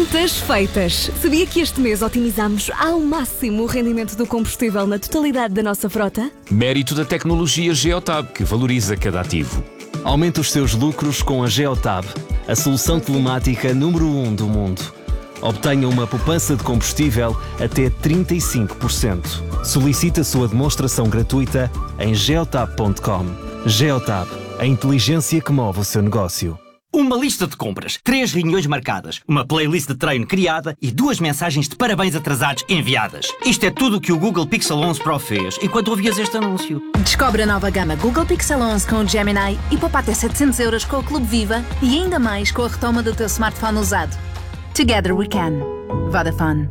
Contas feitas. Sabia que este mês otimizamos ao máximo o rendimento do combustível na totalidade da nossa frota? Mérito da tecnologia Geotab, que valoriza cada ativo. Aumente os seus lucros com a Geotab, a solução telemática número 1 do mundo. Obtenha uma poupança de combustível até 35%. Solicite a sua demonstração gratuita em geotab.com. Geotab, a inteligência que move o seu negócio. Uma lista de compras, 3 reuniões marcadas, uma playlist de treino criada e 2 mensagens de parabéns atrasados enviadas. Isto é tudo o que o Google Pixel 11 Pro fez enquanto ouvias este anúncio. Descobre a nova gama Google Pixel 11 com o Gemini e poupa até 700 € com o Clube Viva e ainda mais com a retoma do teu smartphone usado. Together we can. Vodafone.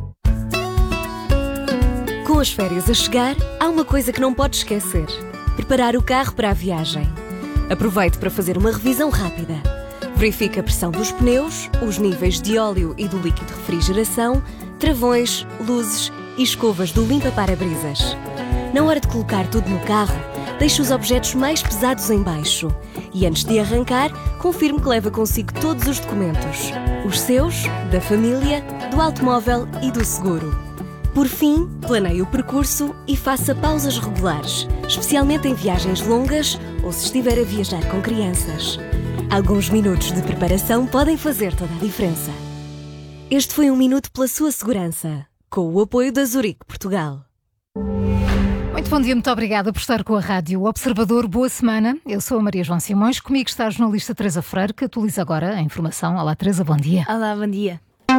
Com as férias a chegar, há uma coisa que não pode esquecer: preparar o carro para a viagem. Aproveite para fazer uma revisão rápida. Verifique a pressão dos pneus, os níveis de óleo e do líquido de refrigeração, travões, luzes e escovas do limpa-para-brisas. Na hora de colocar tudo no carro, deixe os objetos mais pesados em baixo e antes de arrancar, confirme que leva consigo todos os documentos. Os seus, da família, do automóvel e do seguro. Por fim, planeie o percurso e faça pausas regulares, especialmente em viagens longas ou se estiver a viajar com crianças. Alguns minutos de preparação podem fazer toda a diferença. Este foi um minuto pela sua segurança, com o apoio da Zurique Portugal. Muito bom dia, muito obrigada por estar com a Rádio Observador. Boa semana. Eu sou a Maria João Simões. Comigo está a jornalista Teresa Freire, que atualiza agora a informação. Olá, Teresa, bom dia. Olá, bom dia.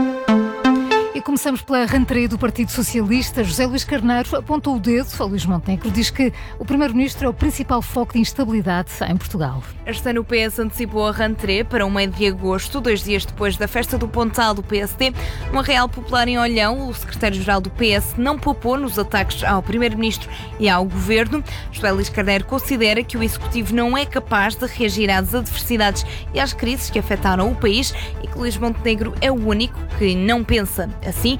E começamos pela rentrée do Partido Socialista. José Luís Carneiro apontou o dedo a Luís Montenegro. Diz que o Primeiro-Ministro é o principal foco de instabilidade em Portugal. Este ano o PS antecipou a rentrée para o meio de agosto, 2 dias depois da festa do Pontal do PSD. No Arraial Popular em Olhão, o secretário-geral do PS não poupou nos ataques ao Primeiro-Ministro e ao Governo. José Luís Carneiro considera que o Executivo não é capaz de reagir às adversidades e às crises que afetaram o país e que Luís Montenegro é o único que não pensa assim.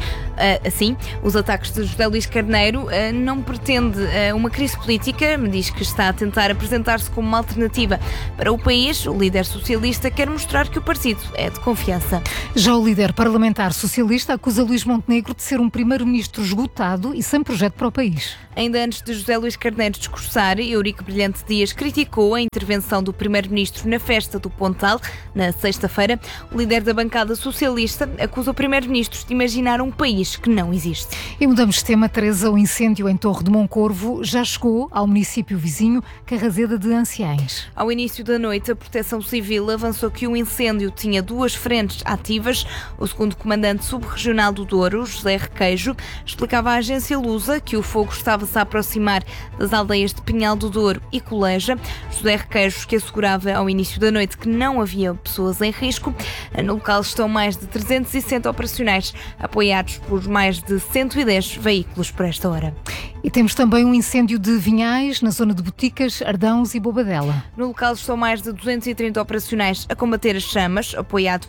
Os ataques de José Luís Carneiro não pretende uma crise política, diz que está a tentar apresentar-se como uma alternativa para o país. O líder socialista quer mostrar que o partido é de confiança. Já o líder parlamentar socialista acusa Luís Montenegro de ser um primeiro-ministro esgotado e sem projeto para o país. Ainda antes de José Luís Carneiro discursar, Eurico Brilhante Dias criticou a intervenção do primeiro-ministro na festa do Pontal, na sexta-feira. O líder da bancada socialista acusa o primeiro-ministro de imaginar um país que não existe. E mudamos de tema, Teresa. O incêndio em Torre de Moncorvo já chegou ao município vizinho, Carrazeda de Anciães. Ao início da noite, a Proteção Civil avançou que o incêndio tinha 2 frentes ativas. O segundo comandante subregional do Douro, José Requeijo, explicava à agência Lusa que o fogo estava-se a aproximar das aldeias de Pinhal do Douro e Coleja. José Requeijo, que assegurava ao início da noite que não havia pessoas em risco. No local estão mais de 360 operacionais, apoiados por mais de 110 veículos por esta hora. E temos também um incêndio de Vinhais, na zona de Boticas, Ardãos e Bobadela. No local estão mais de 230 operacionais a combater as chamas, apoiados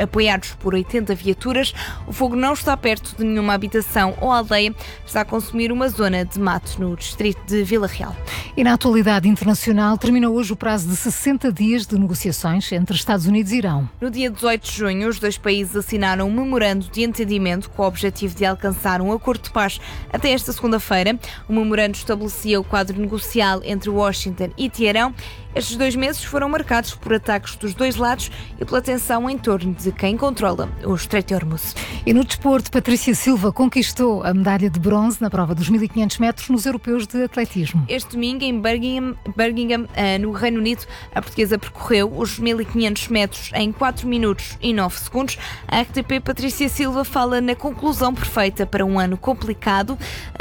por 80 viaturas. O fogo não está perto de nenhuma habitação ou aldeia, está a consumir uma zona de mato no distrito de Vila Real. E na atualidade internacional, terminou hoje o prazo de 60 dias de negociações entre Estados Unidos e Irão. No dia 18 de junho, os 2 países assinaram um memorando de entendimento com o objetivo de alcançar um acordo de paz até esta segunda-feira. O memorando estabelecia o quadro negocial entre Washington e Teherão. Estes 2 meses foram marcados por ataques dos 2 lados e pela tensão em torno de quem controla o Estreito de Hormuz. E no desporto, Patrícia Silva conquistou a medalha de bronze na prova dos 1500 metros nos europeus de atletismo. Este domingo, em Birmingham, no Reino Unido, a portuguesa percorreu os 1500 metros em 4 minutos e 9 segundos. A RTP Patrícia Silva fala na conclusão perfeita para um ano complicado.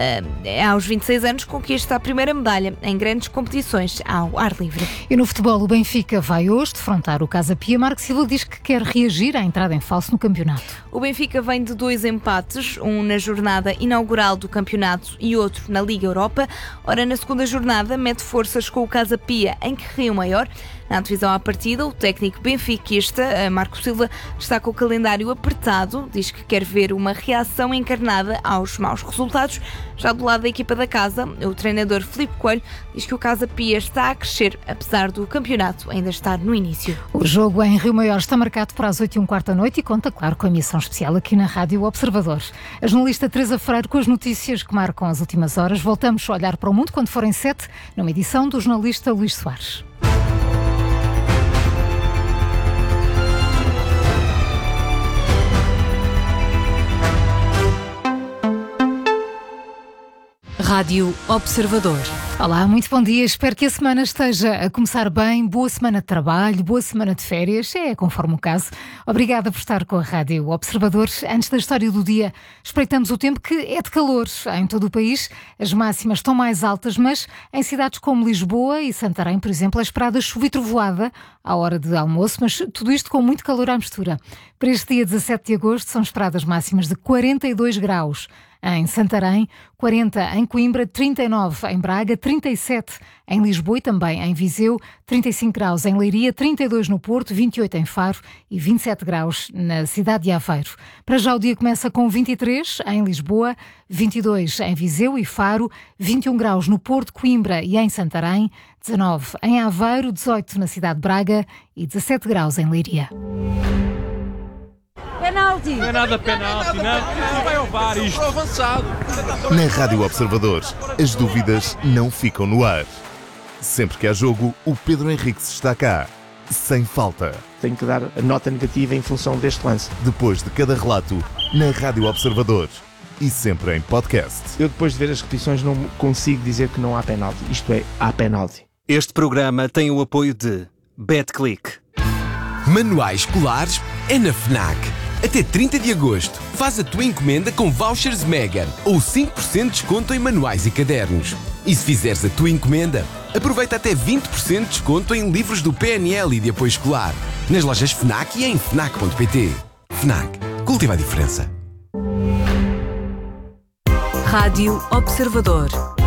Aos 26 anos, conquista a primeira medalha em grandes competições ao ar livre. E no futebol, o Benfica vai hoje defrontar o Casa Pia. Marco Silva diz que quer reagir à entrada em falso no campeonato. O Benfica vem de 2 empates, um na jornada inaugural do campeonato e outro na Liga Europa. Ora, na segunda jornada, mete forças com o Casa Pia em Rio Maior. Na divisão à partida, o técnico benfiquista, Marco Silva, destaca o calendário apertado, diz que quer ver uma reação encarnada aos maus resultados. Já do lado da equipa da casa, o treinador Filipe Coelho diz que o Casa Pia está a crescer, apesar do campeonato ainda estar no início. O jogo em Rio Maior está marcado para as 8h15 da noite e conta, claro, com a emissão especial aqui na Rádio Observador. A jornalista Teresa Freire com as notícias que marcam as últimas horas. Voltamos a olhar para o mundo quando forem 7, numa edição do jornalista Luís Soares. Rádio Observador. Olá, muito bom dia. Espero que a semana esteja a começar bem. Boa semana de trabalho, boa semana de férias, conforme o caso. Obrigada por estar com a Rádio Observador. Antes da história do dia, espreitamos o tempo que é de calor em todo o país. As máximas estão mais altas, mas em cidades como Lisboa e Santarém, por exemplo, é esperada chuva e trovoada à hora de almoço, mas tudo isto com muito calor à mistura. Para este dia 17 de agosto são esperadas máximas de 42 graus. Em Santarém, 40 em Coimbra, 39 em Braga, 37 em Lisboa e também em Viseu, 35 graus em Leiria, 32 no Porto, 28 em Faro e 27 graus na cidade de Aveiro. Para já o dia começa com 23 em Lisboa, 22 em Viseu e Faro, 21 graus no Porto, Coimbra e em Santarém, 19 em Aveiro, 18 na cidade de Braga e 17 graus em Leiria. Penalti! Não é nada penalti, não vai ao VAR isto. Avançado. Na Rádio Observador, as dúvidas não ficam no ar. Sempre que há jogo, o Pedro Henriques está cá. Sem falta. Tenho que dar a nota negativa em função deste lance. Depois de cada relato, na Rádio Observador. E sempre em podcast. Eu depois de ver as repetições não consigo dizer que não há penalti. Isto é, há penalti. Este programa tem o apoio de BetClick. Manuais escolares é na FNAC. Até 30 de agosto, faz a tua encomenda com vouchers Mega ou 5% de desconto em manuais e cadernos. E se fizeres a tua encomenda, aproveita até 20% de desconto em livros do PNL e de apoio escolar. Nas lojas FNAC e em FNAC.pt. FNAC. Cultiva a diferença. Rádio Observador.